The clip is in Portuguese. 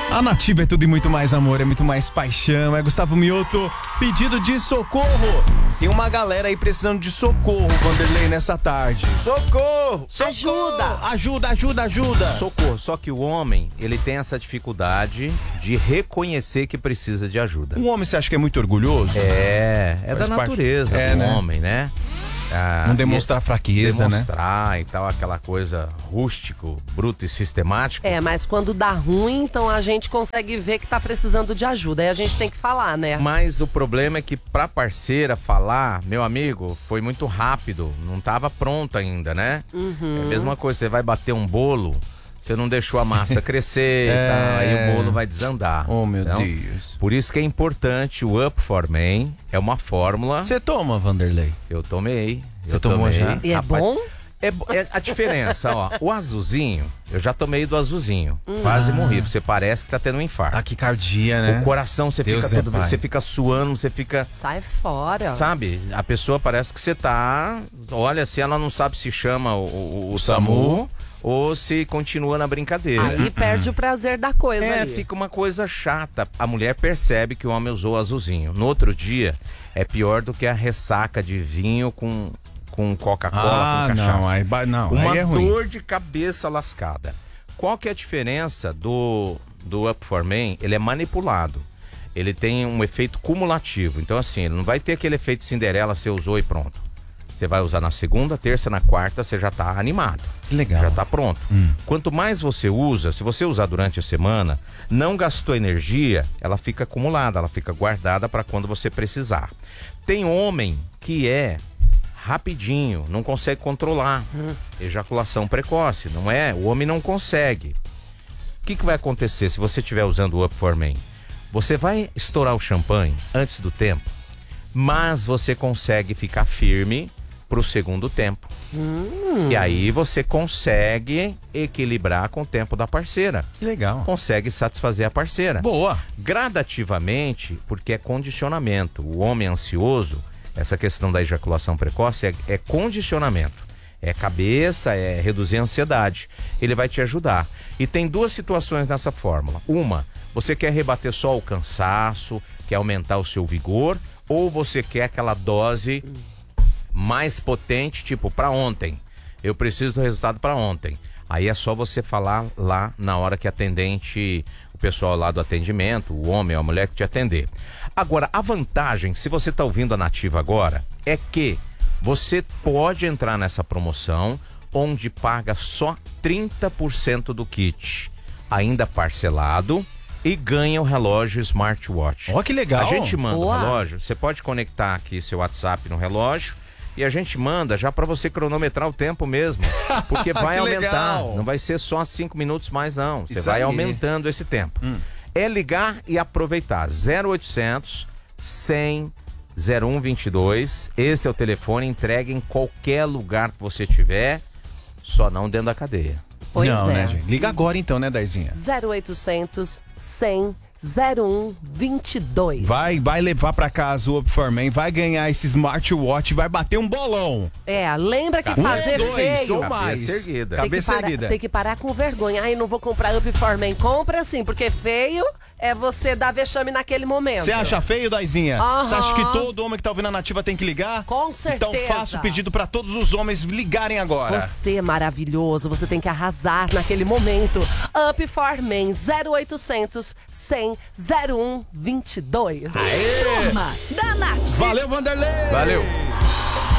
A Nativa é tudo e muito mais amor, é muito mais paixão. É Gustavo Mioto, pedido de socorro. Tem uma galera aí precisando de socorro, Vanderlei, nessa tarde. Socorro! Ajuda! Socorro. Só que o homem, ele tem essa dificuldade de reconhecer que precisa de ajuda. Um homem, você acha que é muito orgulhoso? É da Faz parte. natureza do homem, né? Não demonstrar fraqueza, demonstrar e tal, aquela coisa rústico, bruto e sistemático. Mas quando dá ruim, então a gente consegue ver que tá precisando de ajuda. Aí a gente tem que falar, né? Mas o problema é que pra parceira falar, meu amigo, foi muito rápido. Não tava pronto ainda, né? É a mesma coisa, você vai bater um bolo, você não deixou a massa crescer e tal, aí o bolo vai desandar. Oh, meu Deus. Por isso que é importante o Up for Men, é uma fórmula. Você toma, Vanderlei? Eu tomei. Você tomou já? E é bom? É a diferença, ó. O azulzinho, eu já tomei do azulzinho. Quase morri. Você parece que tá tendo um infarto. Taquicardia, né? O coração, você Deus fica é pai. você fica suando, você fica. Sai fora. Sabe? A pessoa parece que você tá. Olha, se ela não sabe se chama o SAMU ou se continua na brincadeira. Aí perde o prazer da coisa ali. Fica uma coisa chata. A mulher percebe que o homem usou azulzinho. No outro dia, é pior do que a ressaca de vinho com Coca-Cola, com cachaça. Uma aí é ruim. dor de cabeça lascada. Qual que é a diferença do Up for Men? Ele é manipulado. Ele tem um efeito cumulativo. Então, assim, ele não vai ter aquele efeito Cinderela, você usou e pronto. Você vai usar na segunda, terça, na quarta, você já tá animado. Que legal. Já tá pronto. Quanto mais você usa, se você usar durante a semana, não gastou energia, ela fica acumulada, ela fica guardada para quando você precisar. Tem homem que é rapidinho, não consegue controlar. Ejaculação precoce, não é? O homem não consegue. O que vai acontecer se você estiver usando o Up for Men? Você vai estourar o champanhe antes do tempo, mas você consegue ficar firme pro segundo tempo. E aí você consegue equilibrar com o tempo da parceira. Que legal. Consegue satisfazer a parceira. Boa. Gradativamente, porque é condicionamento. O homem ansioso, essa questão da ejaculação precoce é condicionamento. É cabeça, é reduzir a ansiedade. Ele vai te ajudar. E tem duas situações nessa fórmula. Uma, você quer rebater só o cansaço, quer aumentar o seu vigor, ou você quer aquela dose mais potente, tipo, para ontem. Eu preciso do resultado para ontem. Aí é só você falar lá na hora que atendente, o pessoal lá do atendimento, o homem ou a mulher que te atender. Agora, a vantagem, se você tá ouvindo a Nativa agora, é que você pode entrar nessa promoção onde paga só 30% do kit, ainda parcelado, e ganha o relógio smartwatch. Ó, que legal. A gente manda o Boa. relógio, você pode conectar aqui seu WhatsApp no relógio e a gente manda já para você cronometrar o tempo mesmo, porque vai Que aumentar, legal. não vai ser só 5 minutos mais não, você Isso vai aí. aumentando esse tempo. É ligar e aproveitar, 0800 100 0122, esse é o telefone, entrega em qualquer lugar que você tiver, só não dentro da cadeia. Pois não, é. né, gente? Liga agora então, né, Daizinha? 0800 100 0122. Vai levar pra casa o Up for Men, vai ganhar esse smartwatch, vai bater um bolão. Lembra que Um, fazer dois, feio ou mais. Cabeça erguida. Cabeça erguida. tem que parar com vergonha. Ai, não vou comprar Up for Men. Compra sim, porque feio é você dar vexame naquele momento. Você acha feio, Daizinha? Aham. Você acha que todo homem que tá ouvindo a Nativa tem que ligar? Com certeza. Então faça o pedido pra todos os homens ligarem agora. Você é maravilhoso, você tem que arrasar naquele momento. Up for Men, 0800 100 0122. Turma da Nativa. Valeu, Vanderlei! Valeu!